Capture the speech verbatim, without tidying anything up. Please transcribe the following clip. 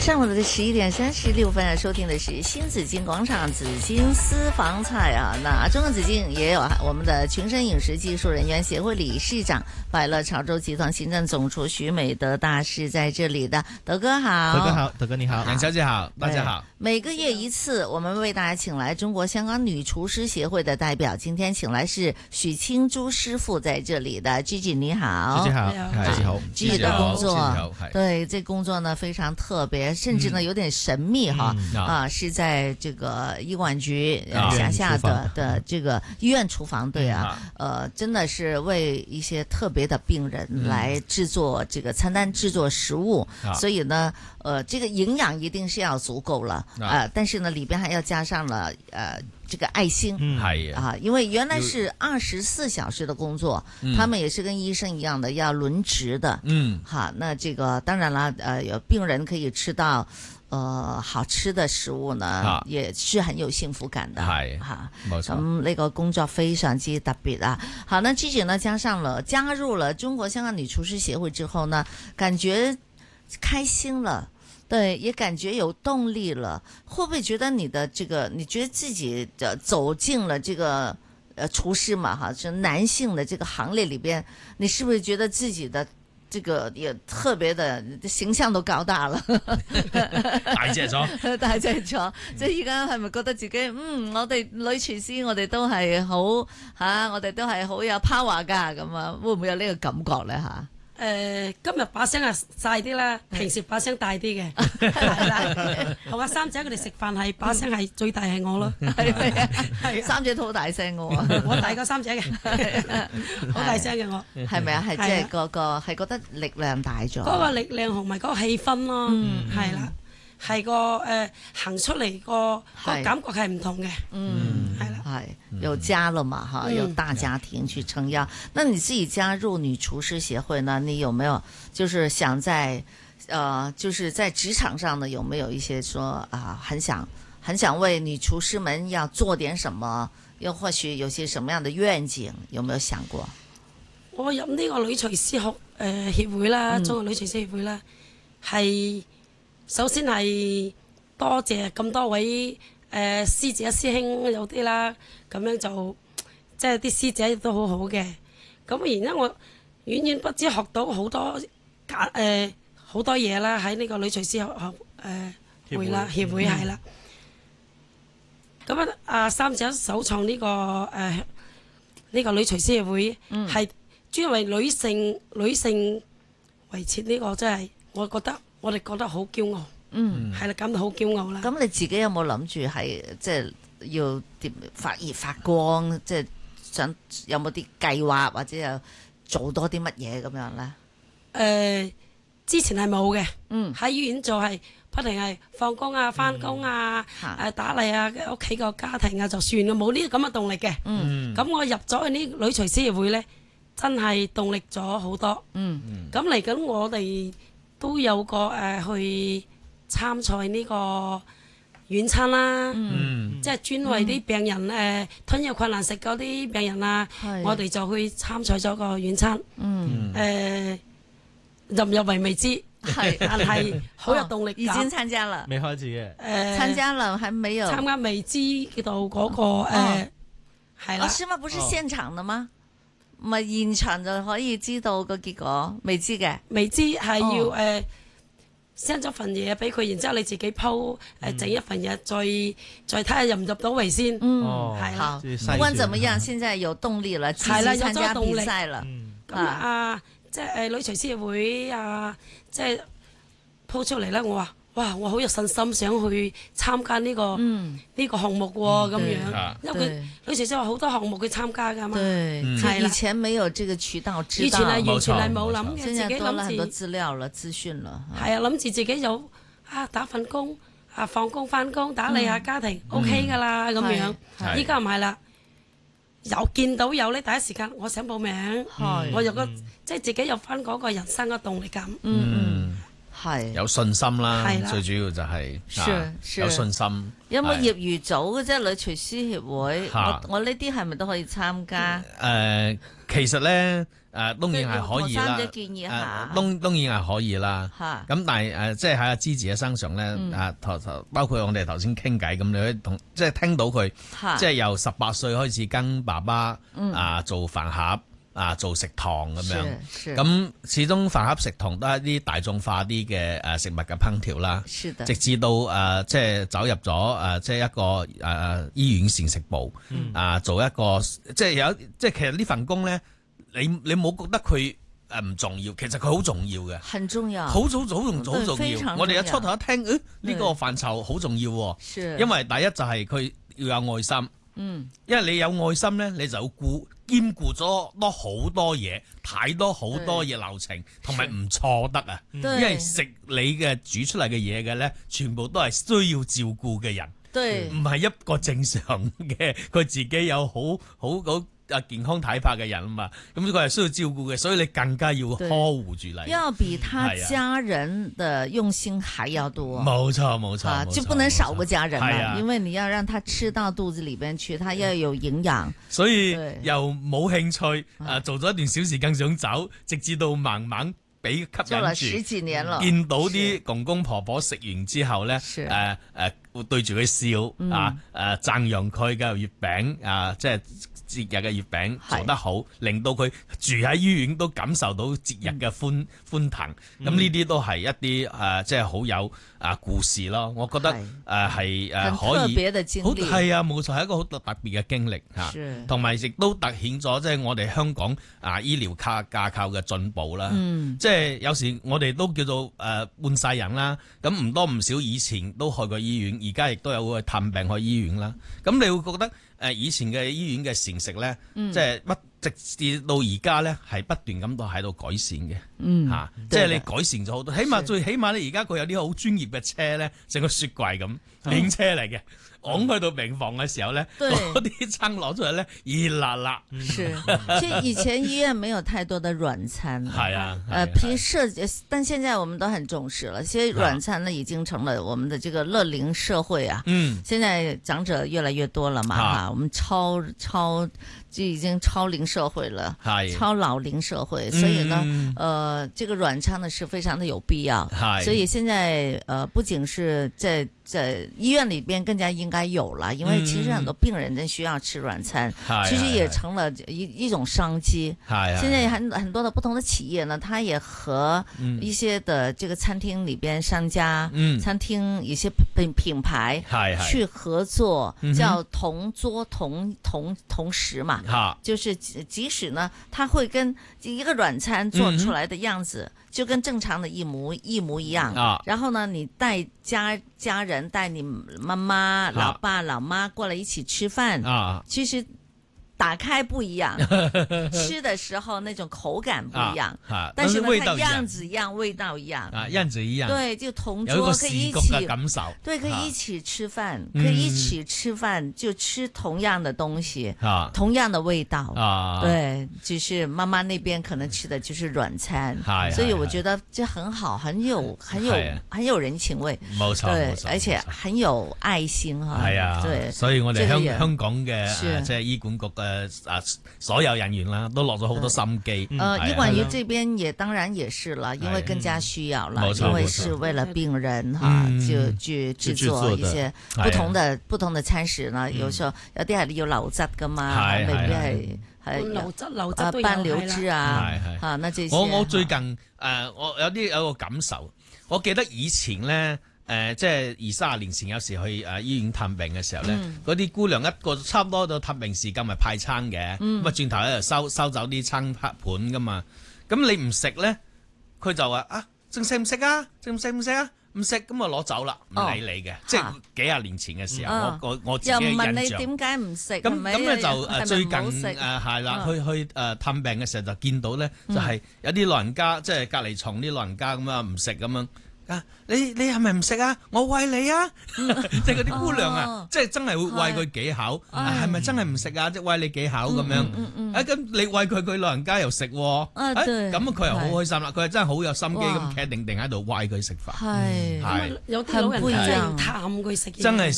上午的十一點三十六分啊，收聽的是新紫荊廣場紫荊私房菜啊。那中國紫荊也有我們的群生飲食技術人員協會理事長、百樂潮州集團行政總廚徐美德大師在這裡的，德哥好， 德哥好，德哥你好， 楊小姐好，大家好。 每個月一次，我們為大家請來中國香港女廚師協會的代表，今天請來是許清珠師傅在這裡的 Gigi 你好 ，Gigi 好 ，Gigi 好 ，Gigi 的工作，對，這工作呢非常特別。甚至呢有點神秘哈、嗯、啊，是在這個醫管局轄下的的這個醫院廚房對啊，呃，真的是為一些特別的病人來製作這個餐單、製作食物，嗯、所以呢，呃，這個營養一定是要足夠了啊、呃，但是呢裏邊還要加上了呃這個愛心，係、嗯、啊，因為原來是二十四小時的工作，嗯、他們也是跟醫生一樣的要輪值的，嗯，好，那這個當然啦，呃，有病人可以吃到，呃，好吃的食物呢，啊、也是很有幸福感的，係，哈，冇錯，咁呢個工作非常之特別啊。好，那 Gigi 呢加上了加入了中國香港女廚師協會之後呢，感覺開心了。對，也感覺有動力了。會不會覺得你的這個，你覺得自己的走進了這個，呃，廚師嘛，哈，就男性的這個行列裏邊，你是不是覺得自己的這個也特別的形象都高大了？ 大隻咗， 大隻咗。即係而家係咪覺得自己，嗯，我哋女廚師，我哋都係好吓，我哋都係好有 power 噶，咁啊，會唔會有呢個感覺咧？吓？ 誒、呃，今日把聲係細啲啦，平時把聲大啲嘅，係啦。同阿三姐佢哋食飯係把聲係最大係我咯，係係三姐都好大聲嘅喎，我大過三姐嘅，好大聲嘅我， 係咪啊？係即係個個係覺得力量大咗， 嗰個力量同埋嗰個氣氛咯，係啦。係個誒行出嚟個個感覺係唔同嘅，嗯，係啦， 係有家了嘛，哈，有大家庭去撐腰。那你自己加入女廚師協會呢？你有沒有就是想在，呃，就是在職場上呢，有沒有一些說啊，很想很想為女廚師們要做點什麼？又或許有些什麼樣的願景？有沒有想過？ 我入呢個女廚師學誒協會啦，中國女廚師協會啦，係。首先係多謝咁多位誒、呃、師姐師兄有啲啦，咁樣就即係啲師姐都好好嘅。咁然之後我遠遠不知學到好多誒好多嘢啦，喺呢個女廚師學學誒會啦協會係啦。咁啊，阿三姐首創呢、這個誒呢、呃這個女廚師協會係專為女性女性維持呢、這個，真係我覺得。我哋覺得好驕傲，嗯，係啦，感到好驕傲啦。 咁你自己有冇諗住係即係要點發熱發光？即係想有冇啲計劃或者又做多啲乜嘢咁樣咧？誒、 呃，之前係冇嘅，嗯，喺醫院做係不停係放工啊、翻工啊、誒、嗯啊、打理啊屋企個家庭啊，就算啦，冇呢啲咁嘅動力嘅。嗯，咁我入咗去呢女廚師協會咧，真係動力咗好多。嗯，咁嚟緊我哋。都有個誒、呃、去參賽呢個軟餐啦，嗯、即係專為啲病人誒、嗯呃、吞咽困難食嗰啲病人啊，我哋就去參賽咗個軟餐。誒、嗯呃、入唔入圍未知，係但係好有動力。 已經參加了， 未開始嘅。誒、 呃、 參加了，還沒有參加未知到嗰、那個誒係啦。 哦，是嗎？不是現場的嗎？唔係現場就可以知道個結果，未知嘅， 未知係要誒 send 咗份嘢俾佢，然之後你自己鋪誒整一份嘢，再再睇下入唔入到圍先。嗯，係啦。 不管怎麼樣，現在有動力了，積極參加比賽了。 咁啊，即係誒女廚師會啊，即係鋪出嚟咧，我話。哇！我好有信心想去參加呢、這個呢、嗯、個項目喎、哦，咁、嗯、樣，啊、因為佢女廚師話好多項目去參加㗎嘛。對， 係、嗯、以前沒有這個渠道知道， 以前係完全係冇諗嘅，自己諗住。 多了很多資料了，資訊了。 係啊，諗住自己有啊打份工啊放工翻工打理下家庭、嗯、OK 㗎啦咁樣。依家唔係啦，有見到有呢第一時間，我想報名，我有個即係自己有翻嗰個人生嘅動力感。嗯。 係有信心啦， 係啦最主要就係、 是啊是有信心。 有冇係業餘組嘅啫？女廚師協會， 嚇我我呢啲係咪都可以參加？ 誒、呃，其實咧，誒、呃、當然係可以啦。 同三者建議下， 誒當當然係可以啦。 嚇咁但係誒、呃，即係喺阿芝姐嘅身上咧， 嗯啊頭頭包括我哋頭先傾偈咁，你可以同即係聽到佢， 嚇即係由十八歲開始跟爸爸、 嗯啊做飯盒啊做食堂咁樣。 是是咁始終飯盒食堂都係一啲大眾化啲嘅誒食物嘅烹調啦。 是的， 直至到誒、呃、即係走入咗誒、呃、即係一個誒、呃、醫院膳食部啊、呃，做一個即係有即係其實呢份工咧，你你冇覺得佢誒唔重要，其實佢好重要嘅， 很重要， 好早早重好重非常重要要。我哋一初頭一聽，誒呢、呢個範疇好重要喎， 是因為第一就係佢要有愛心， 嗯， 因為你有愛心咧，你就要顧兼顧咗多好多嘢，睇多好多嘢流程，同埋唔錯得啊！因對為食你嘅煮出嚟嘅嘢嘅咧，全部都係需要照顧嘅人， 對， 唔係一個正常嘅佢自己有好好好啊健康體魄嘅人啊嘛，咁佢係需要照顧嘅，所以你更加要呵護住你， 要比他家人的用心還要多。 冇錯冇錯， 啊，就不能少個家人嘛， 啊、 因為你要讓他吃到肚子裏邊去，他要有營養。 所以又冇興趣，啊做咗一段小時更想走，直至到慢慢俾吸引住。 做了十幾年了， 見到啲公公婆婆食完之後咧，誒誒、呃呃、會對住佢笑、嗯、啊誒讚揚佢嘅月餅啊，即係節日嘅月餅做得好，令到佢住喺醫院都感受到節日嘅歡、嗯、歡騰。咁呢啲都係一啲誒、呃，即係好有啊故事咯。我覺得誒係誒可以，好係啊，冇錯，係一個好特別嘅經歷嚇，同埋亦都突顯咗即係我哋香港啊醫療架架構嘅進步啦。嗯、即係有時我哋都叫做誒半世人啦，咁唔多唔少以前都去過醫院，而家亦都有去探病去醫院啦。咁你會覺得？誒以前嘅醫院嘅膳食咧，嗯、即係乜直至到而家咧，係不斷咁都喺度改善嘅，嚇、嗯啊，即係你改善咗好多。起碼最起碼咧，而家佢有啲好專業嘅車咧，成個雪櫃咁，靚車嚟嘅。拱去到病房嘅時候咧，嗰啲餐攞出嚟咧熱辣辣。 是，其實以前醫院沒有太多的軟餐。 係啊， 呃，平時，但現在我們都很重視了。其實軟餐呢已經成了我們的這個樂齡社會啊。嗯。現在長者越來越多了嘛，哈，我們超超就已經超齡社會了，係超老齡社會，所以呢，呃，這個軟餐呢是非常的有必要。係。所以現在，呃，不僅是在在醫院裏邊更加應該有了，因為其實很多病人真需要吃軟餐，嗯、其實也成了一一種商機。係，現在很很多的不同的企業呢，它也和一些的這個餐廳裏邊商家、嗯、餐廳一些品品牌去合作，嗯、叫同桌同同同食嘛。嗯、就是即使呢，他會跟一個軟餐做出來的樣子，嗯、就跟正常的一模一模一樣。啊、然後呢，你帶家家人帶你媽媽、老爸、老媽過來一起吃飯，啊、其實打開不一樣，吃的時候那種口感不一樣，啊啊、但是呢，它樣子一樣，味道一樣，啊，樣子一樣，對，就同桌可以一起感受，對，可以一起吃飯，啊、可以一起吃飯，就吃同樣的東西，啊、同樣的味道，啊、對，只是媽媽那邊可能吃的就是軟餐，啊、所以我覺得這很好，很有很有、啊、很有人情味，冇錯，對，而且很有愛心哈，係啊，對， 所以我哋香香港嘅即係醫管局嘅。誒啊！所有人員啦，都落咗好多心機。 誒，醫管局這邊也當然也是啦，因為更加需要啦，因為是為了病人哈，就去製作一些不同的不同的餐食啦。有時候有啲係要流質噶嘛，未必係係流質流質都有半流質啊。嚇，那這些我我最近誒，我有啲有個感受，我記得以前咧。誒、呃，即係二三十年前，有時去誒、呃、醫院探病嘅時候咧，嗰啲、嗯、姑娘一個差唔多到探病時間咪派餐嘅，咁啊轉頭喺度收收走啲餐盤噶嘛，咁你唔食咧，佢就話啊，仲食唔食啊？仲食唔食啊？唔食咁啊攞走啦，唔理你嘅，哦、即係幾廿年前嘅時候，啊、我我我自己嘅印象。又問你點解唔食？咁咁咧就誒最近誒係啦，去去誒探病嘅時候就見到咧，就係有啲老人家即係隔離床啲老人家咁啊唔食咁樣。 啊！你你係咪唔食啊？我餵你啊！即係嗰啲姑娘啊，即係真係會餵佢幾口，係咪真係唔食啊？即係餵你幾口咁樣。啊咁你餵佢，佢老人家又食喎。咁佢又好開心啦。佢係真係好有心機咁企定定喺度餵佢食飯。 係係有啲老人家真係要探佢食嘢。 真係。